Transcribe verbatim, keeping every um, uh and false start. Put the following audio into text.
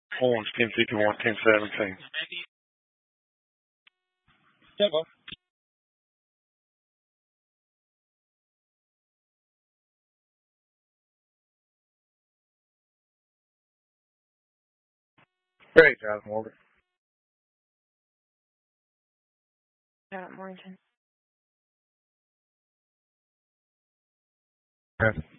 Horns, ten fifty-one, ten seventeen. Yeah, go. Great, Jonathan Walker. John Morrington. Yeah.